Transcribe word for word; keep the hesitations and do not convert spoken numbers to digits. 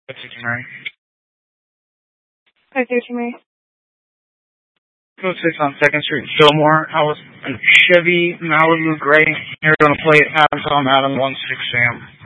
five sixty Mary. five sixty Mary. Code six on second Street, Fillmore. I was a Chevy Malibu Gray. You're going to play Adam Tom Adam one six Sam.